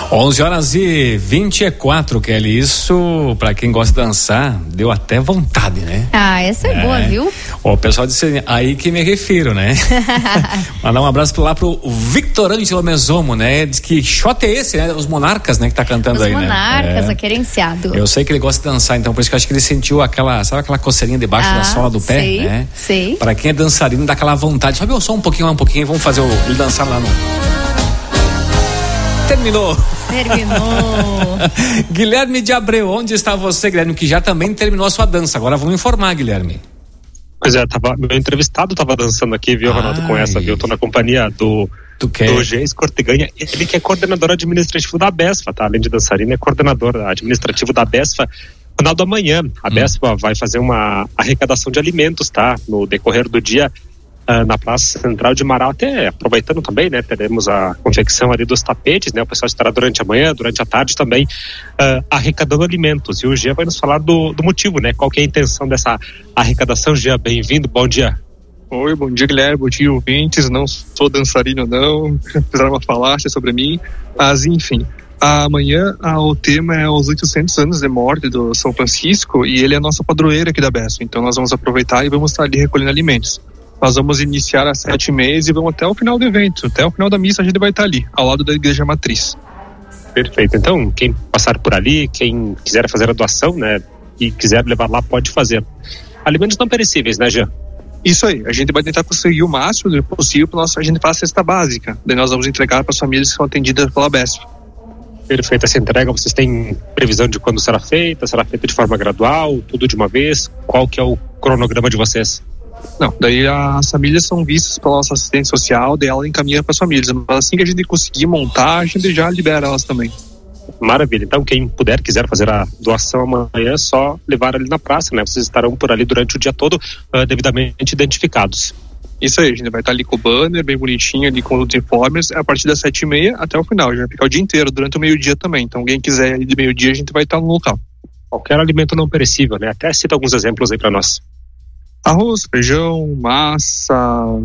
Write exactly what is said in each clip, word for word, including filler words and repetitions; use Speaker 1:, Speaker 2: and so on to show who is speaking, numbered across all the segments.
Speaker 1: onze horas e vinte e quatro, Kelly. Isso, pra quem gosta de dançar, deu até vontade, né?
Speaker 2: Ah, essa é, é. boa, viu?
Speaker 1: O pessoal disse aí que me refiro, né? Mandar um abraço lá pro Victor Ângelo Mesomo, né? Diz que shot é esse, né? Os Monarcas, né? Que tá cantando
Speaker 2: Os
Speaker 1: aí,
Speaker 2: Monarcas,
Speaker 1: né?
Speaker 2: Os Monarcas, aquerenciado.
Speaker 1: Eu sei que ele gosta de dançar, então por isso que eu acho que ele sentiu aquela, sabe aquela coceirinha debaixo ah, da sola do pé,
Speaker 2: sei,
Speaker 1: né?
Speaker 2: Sei.
Speaker 1: Pra quem é dançarino, dá aquela vontade. Sobe o som um pouquinho, um pouquinho, vamos fazer o, ele dançar lá no... Terminou.
Speaker 2: Terminou.
Speaker 1: Guilherme de Abreu, onde está você, Guilherme? Que já também terminou a sua dança. Agora vamos informar, Guilherme.
Speaker 3: Pois é, tava, meu entrevistado estava dançando aqui, viu, Ronaldo, com essa, viu? Tô na companhia do, do Geis Corteganha, ele que é coordenador administrativo da Besfa, tá? Além de dançarino, é coordenador administrativo da Besfa. Ronaldo, amanhã a hum. Besfa vai fazer uma arrecadação de alimentos, tá? No decorrer do dia, Uh, na Praça Central de Marau, até aproveitando também, né, teremos a confecção ali dos tapetes, né, o pessoal estará durante a manhã, durante a tarde também uh, arrecadando alimentos, e o Gia vai nos falar do, do motivo, né, qual que é a intenção dessa arrecadação. Gia, bem-vindo, bom dia.
Speaker 4: Oi, bom dia, Guilherme, bom dia, ouvintes. Não sou dançarino, não, fizeram uma falácia sobre mim, mas enfim, amanhã ah, o tema é os oitocentos anos de morte do São Francisco, e ele é a nossa padroeira aqui da Besfa, então nós vamos aproveitar e vamos estar ali recolhendo alimentos. Nós vamos iniciar às sete e meia e vamos até o final do evento. Até o final da missa a gente vai estar ali, ao lado da Igreja Matriz.
Speaker 3: Perfeito. Então, quem passar por ali, quem quiser fazer a doação, né, e quiser levar lá, pode fazer. Alimentos não perecíveis, né, Jean?
Speaker 4: Isso aí. A gente vai tentar conseguir o máximo possível para a gente fazer a cesta básica. Daí nós vamos entregar para as famílias que são atendidas pela Besfa.
Speaker 3: Perfeito. Essa entrega, vocês têm previsão de quando será feita? Será feita de forma gradual? Tudo de uma vez? Qual que é o cronograma de vocês?
Speaker 4: Não, daí as famílias são vistas pela nossa assistente social, daí ela encaminha para as famílias, mas assim que a gente conseguir montar, a gente já libera elas também.
Speaker 3: Maravilha, então quem puder, quiser fazer a doação amanhã, é só levar ali na praça, né? Vocês estarão por ali durante o dia todo, uh, devidamente identificados.
Speaker 4: Isso aí, a gente vai estar ali com o banner, bem bonitinho, ali com os informes, a partir das sete e meia até o final, a gente vai ficar o dia inteiro, durante o meio-dia também, então quem quiser ir de meio-dia, a gente vai estar no local.
Speaker 3: Qualquer alimento não perecível, né? Até cita alguns exemplos aí para nós.
Speaker 4: Arroz, feijão, massa,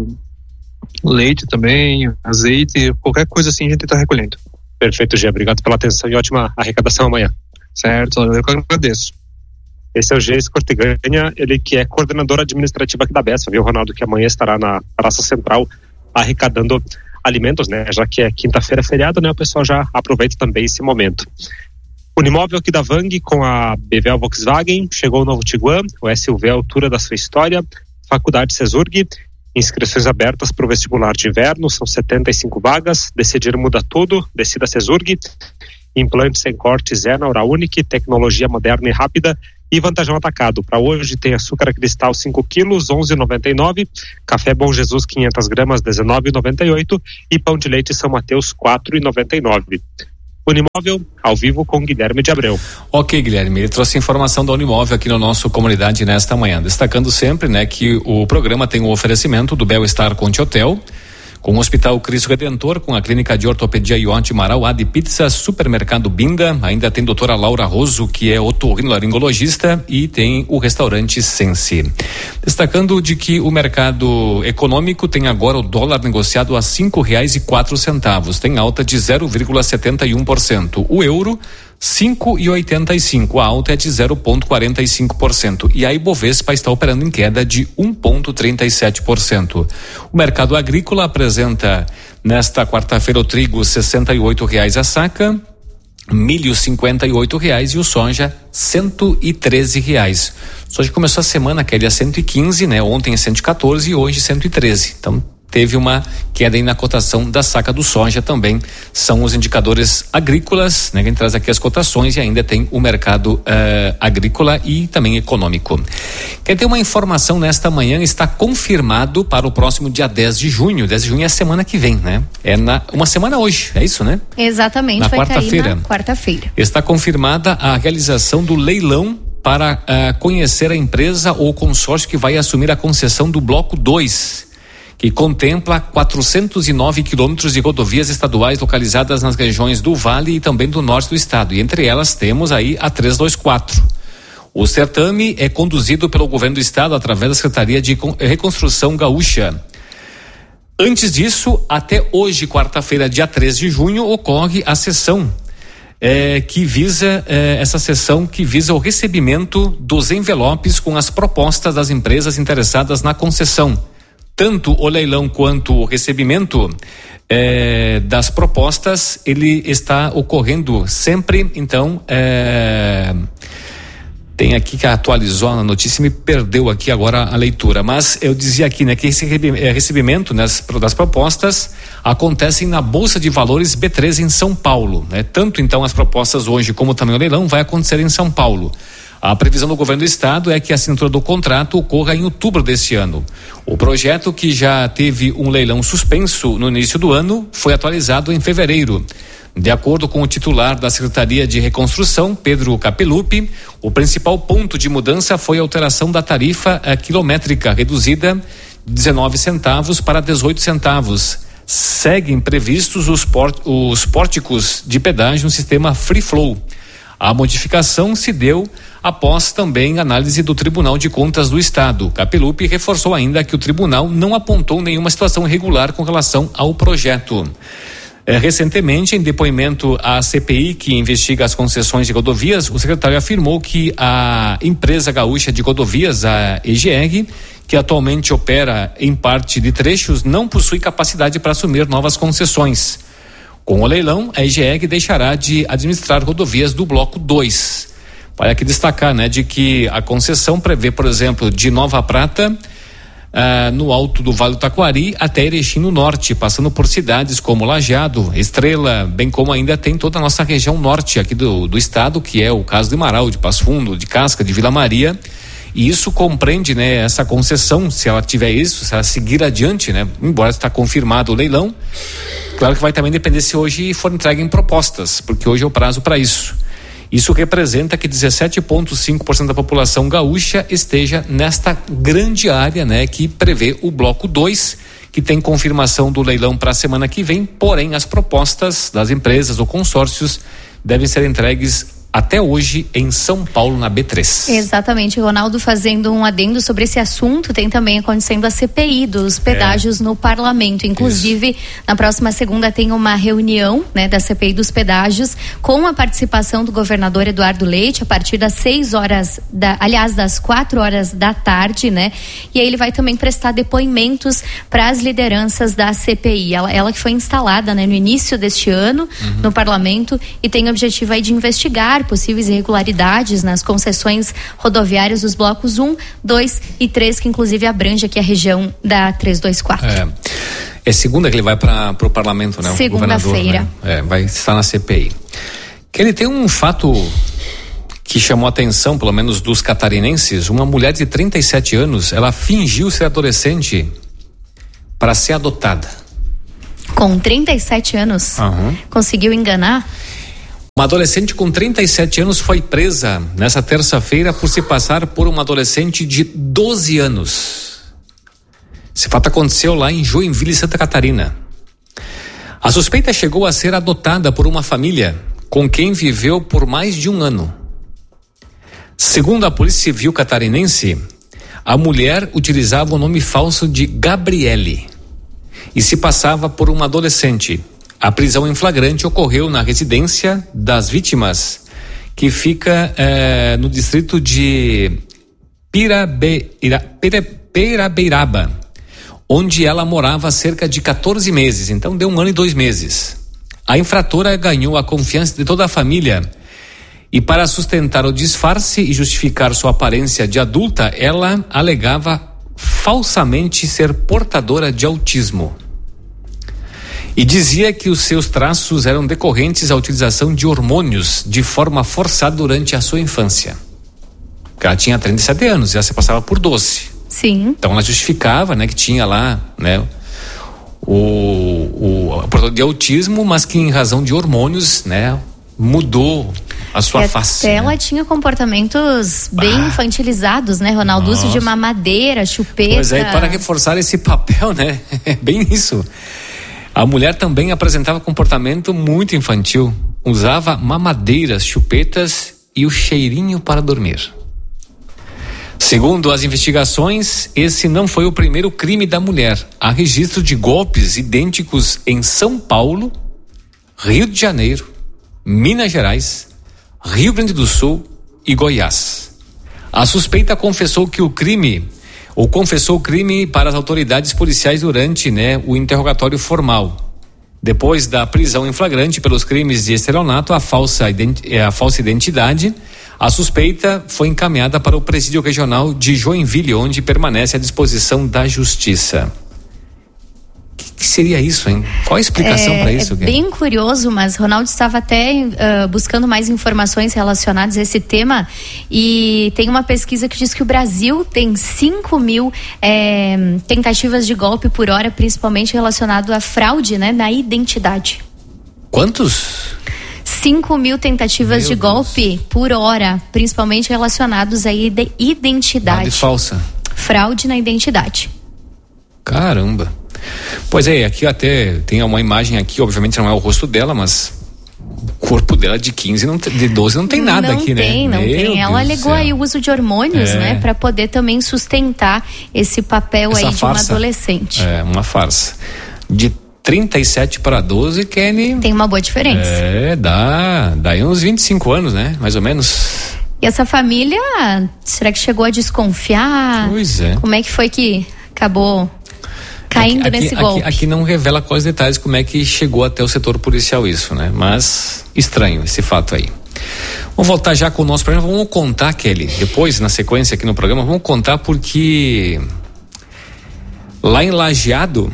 Speaker 4: leite também, azeite, qualquer coisa assim a gente está recolhendo.
Speaker 3: Perfeito, Gê. Obrigado pela atenção e ótima arrecadação amanhã.
Speaker 4: Certo, eu que agradeço.
Speaker 3: Esse é o Geis Corteganha, ele que é coordenador administrativo aqui da Besfa, viu, Ronaldo, que amanhã estará na Praça Central arrecadando alimentos, né? Já que é quinta-feira feriado, né? O pessoal já aproveita também esse momento. Unimóvel aqui da Vang com a B V Volkswagen, chegou o novo Tiguan, o S U V à altura da sua história, Faculdade Cesurg, inscrições abertas para o vestibular de inverno, são setenta e cinco vagas, decidir muda tudo, decida Cesurg, implantes sem cortes é na Uraunic, tecnologia moderna e rápida e Vantajão Atacado. Para hoje tem açúcar cristal cinco quilos, onze reais e noventa e nove centavos, café Bom Jesus quinhentas gramas, dezenove reais e noventa e oito centavos e pão de leite São Mateus quatro reais e noventa e nove centavos. Unimóvel, ao vivo com Guilherme de Abreu.
Speaker 1: Ok, Guilherme, ele trouxe informação da Unimóvel aqui no nosso Comunidade nesta manhã, destacando sempre, né, que o programa tem o oferecimento do Bel-Estar Conte Hotel, com o Hospital Cristo Redentor, com a Clínica de Ortopedia Ionte Marauá de Pizza, Supermercado Binda, ainda tem doutora Laura Roso, que é otorrinolaringologista, e tem o restaurante Sense. Destacando de que o mercado econômico tem agora o dólar negociado a cinco reais e quatro centavos, tem alta de zero vírgula setenta e um por cento. O euro cinco reais e oitenta e cinco centavos, a alta é de zero vírgula quarenta e cinco por cento e a Ibovespa está operando em queda de um vírgula trinta e sete por cento. O mercado agrícola apresenta nesta quarta-feira o trigo sessenta e oito reais a saca, milho cinquenta e oito reais e o soja cento e treze reais. O soja começou a semana que ele é cento e quinze, né? Ontem é cento e quatorze e hoje cento e treze. Então teve uma queda aí na cotação da saca do soja também. São os indicadores agrícolas, né? Quem traz aqui as cotações e ainda tem o mercado uh, agrícola e também econômico. Quem tem uma informação nesta manhã, está confirmado para o próximo dia dez de junho. dez de junho é a semana que vem, né? É na, uma semana hoje, é isso, né?
Speaker 2: Exatamente,
Speaker 1: na
Speaker 2: vai
Speaker 1: quarta-feira.
Speaker 2: cair na quarta-feira.
Speaker 1: Está confirmada a realização do leilão para uh, conhecer a empresa ou consórcio que vai assumir a concessão do bloco dois. Que contempla quatrocentos e nove quilômetros de rodovias estaduais localizadas nas regiões do Vale e também do Norte do Estado. E entre elas temos aí a trezentos e vinte e quatro. O certame é conduzido pelo Governo do Estado através da Secretaria de Reconstrução Gaúcha. Antes disso, até hoje, quarta-feira, dia três de junho, ocorre a sessão é, que visa é, essa sessão que visa o recebimento dos envelopes com as propostas das empresas interessadas na concessão. Tanto o leilão quanto o recebimento é, das propostas, ele está ocorrendo sempre, então, é, tem aqui que atualizou a notícia, me perdeu aqui agora a leitura, mas eu dizia aqui, né, que esse recebimento, né, das propostas acontecem na Bolsa de Valores B três em São Paulo, né? Tanto então as propostas hoje como também o leilão vai acontecer em São Paulo. A previsão do governo do estado é que a assinatura do contrato ocorra em outubro deste ano. O projeto, que já teve um leilão suspenso no início do ano, foi atualizado em fevereiro. De acordo com o titular da Secretaria de Reconstrução, Pedro Capelupi, o principal ponto de mudança foi a alteração da tarifa eh, quilométrica, reduzida de dezenove centavos para dezoito centavos. Seguem previstos os, port, os pórticos de pedágio no sistema Free Flow. A modificação se deu após também análise do Tribunal de Contas do Estado. Capelupi reforçou ainda que o tribunal não apontou nenhuma situação irregular com relação ao projeto. É, recentemente, em depoimento à C P I, que investiga as concessões de rodovias, o secretário afirmou que a empresa gaúcha de rodovias, a E G R, que atualmente opera em parte de trechos, não possui capacidade para assumir novas concessões. Com o leilão, a E G R deixará de administrar rodovias do bloco dois. Vale aqui destacar, né, de que a concessão prevê, por exemplo, de Nova Prata, Uh, no alto do Vale do Taquari até Erechim no norte, passando por cidades como Lajeado, Estrela, bem como ainda tem toda a nossa região norte aqui do, do estado, que é o caso de Marau, de Passo Fundo, de Casca, de Vila Maria, e isso compreende, né, essa concessão, se ela tiver isso, se ela seguir adiante, né, embora está confirmado o leilão, claro que vai também depender se hoje for entregue em propostas, porque hoje é o prazo para isso. Isso representa que dezessete vírgula cinco por cento da população gaúcha esteja nesta grande área, né, que prevê o bloco dois, que tem confirmação do leilão para a semana que vem, porém as propostas das empresas ou consórcios devem ser entregues até hoje em São Paulo, na B três. Exatamente, Ronaldo, fazendo um adendo sobre esse assunto, tem também acontecendo a C P I dos pedágios é. no parlamento, inclusive Isso. na próxima segunda tem uma reunião, né, da C P I dos pedágios, com a participação do governador Eduardo Leite, a partir das seis horas, da, aliás, das quatro horas da tarde, né, e aí ele vai também prestar depoimentos para as lideranças da C P I, ela, ela que foi instalada, né, no início deste ano, uhum. no parlamento, e tem o objetivo aí de investigar possíveis irregularidades nas concessões rodoviárias dos blocos um, dois e três, que inclusive abrange aqui a região da trezentos e vinte e quatro. É, é segunda que ele vai para o parlamento, né? Segunda-feira. Né? É, vai estar na C P I. Que ele tem um fato que chamou a atenção, pelo menos dos catarinenses. Uma mulher de trinta e sete anos, ela fingiu ser adolescente para ser adotada. Com trinta e sete anos? Uhum. Conseguiu enganar? Uma adolescente com trinta e sete anos foi presa nessa terça-feira por se passar por uma adolescente de doze anos. Esse fato aconteceu lá em Joinville, Santa Catarina. A suspeita chegou a ser adotada por uma família com quem viveu por mais de um ano. Segundo a Polícia Civil catarinense, a mulher utilizava o nome falso de Gabriele e se passava por uma adolescente. A prisão em flagrante ocorreu na residência das vítimas, que fica eh, no distrito de Pirabeira, Pira, Pirabeiraba, onde ela morava há cerca de quatorze meses, então deu um ano e dois meses. A infratora ganhou a confiança de toda a família e, para sustentar o disfarce e justificar sua aparência de adulta, ela alegava falsamente ser portadora de autismo. E dizia que os seus traços eram decorrentes à utilização de hormônios de forma forçada durante a sua infância. Porque ela tinha trinta e sete anos e ela se passava por doze. Sim. Então ela justificava, né, que tinha lá, né, o, o, o de autismo, mas que em razão de hormônios, né, mudou a sua e face. Até né? Ela tinha comportamentos bem ah, infantilizados, né, Ronaldo? Uso de mamadeira, chupeta. Pois é, para reforçar esse papel, né, é bem isso. A mulher também apresentava comportamento muito infantil. Usava mamadeiras, chupetas e o cheirinho para dormir. Segundo as investigações, esse não foi o primeiro crime da mulher. Há registro de golpes idênticos em São Paulo, Rio de Janeiro, Minas Gerais, Rio Grande do Sul e Goiás. A suspeita confessou que o crime, ou confessou o crime para as autoridades policiais durante, né, o interrogatório formal. Depois da prisão em flagrante pelos crimes de estelionato, a falsa, a falsa identidade, a suspeita foi encaminhada para o presídio regional de Joinville, onde permanece à disposição da justiça. O que seria isso, hein? Qual a explicação
Speaker 2: é,
Speaker 1: para isso?
Speaker 2: É bem curioso, mas Ronaldo estava até uh, buscando mais informações relacionadas a esse tema, e tem uma pesquisa que diz que o Brasil tem cinco mil é, tentativas de golpe por hora, principalmente relacionado à fraude, né, na identidade.
Speaker 1: Quantos?
Speaker 2: cinco mil tentativas
Speaker 1: Meu
Speaker 2: de
Speaker 1: Deus.
Speaker 2: golpe por hora, principalmente relacionados à ide- identidade.
Speaker 1: Nada falsa.
Speaker 2: Fraude na identidade.
Speaker 1: Caramba. Pois é, aqui até tem uma imagem aqui, obviamente não é o rosto dela, mas o corpo dela de quinze, não tem, de doze não tem nada
Speaker 2: não
Speaker 1: aqui,
Speaker 2: tem,
Speaker 1: né?
Speaker 2: Não tem, não tem. Ela alegou aí o uso de hormônios,
Speaker 1: é.
Speaker 2: né, para poder também sustentar esse papel
Speaker 1: Essa
Speaker 2: aí
Speaker 1: farsa.
Speaker 2: de uma adolescente.
Speaker 1: É, uma farsa. De trinta e sete para doze, Kenny.
Speaker 2: Tem uma boa diferença.
Speaker 1: É, dá, dá aí uns vinte e cinco anos, né? Mais ou menos.
Speaker 2: E essa família, será que chegou a desconfiar?
Speaker 1: Pois é.
Speaker 2: Como é que foi que acabou caindo
Speaker 1: aqui,
Speaker 2: nesse
Speaker 1: aqui,
Speaker 2: golpe?
Speaker 1: Aqui, aqui não revela quais detalhes, como é que chegou até o setor policial isso, né? Mas estranho esse fato aí. Vamos voltar já com o nosso programa, vamos contar, Kelly, depois na sequência aqui no programa, vamos contar porque lá em Lajeado,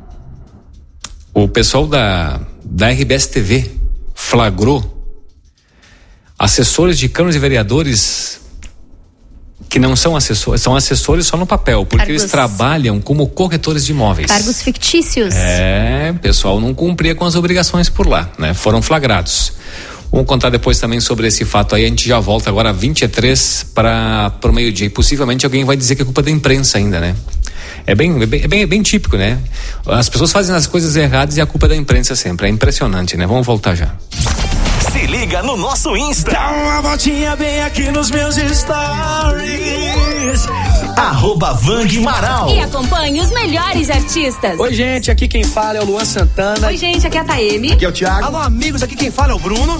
Speaker 1: o pessoal da, da R B S T V flagrou assessores de câmaras de vereadores que não são assessores, são assessores só no papel, porque
Speaker 2: Cargos.
Speaker 1: eles trabalham como corretores de imóveis.
Speaker 2: Cargos fictícios.
Speaker 1: É, o pessoal não cumpria com as obrigações por lá, né? Foram flagrados. Vamos contar depois também sobre esse fato aí, a gente já volta agora vinte e três para o meio-dia, e possivelmente alguém vai dizer que é culpa da imprensa ainda, né? É bem, é bem, é bem, é bem típico, né? As pessoas fazem as coisas erradas e a culpa é da imprensa sempre, é impressionante, né? Vamos voltar já.
Speaker 5: Se liga no nosso Insta.
Speaker 6: Dá uma voltinha bem aqui nos meus stories.
Speaker 5: Arroba Vang Maral.
Speaker 7: E acompanhe os melhores artistas.
Speaker 8: Oi, gente, aqui quem fala é o Luan Santana.
Speaker 7: Oi, gente, aqui é a Taeme.
Speaker 8: Aqui é o Thiago.
Speaker 6: Alô, amigos, aqui quem fala é o Bruno.